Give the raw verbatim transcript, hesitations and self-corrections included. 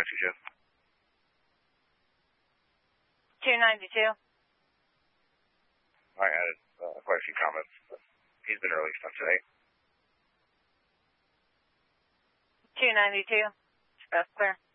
Nancy Jeff. two ninety-two. I had uh, quite a few comments, but he's been released on today. two ninety-two. That's clear.